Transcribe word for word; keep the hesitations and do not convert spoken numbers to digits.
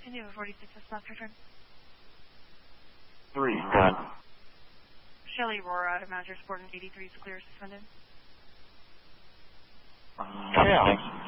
Houston, you have a forty-six left return. Three, gun. Shelley Aurora out of Mount Sport and eighty-three is clear suspended. Okay, thanks.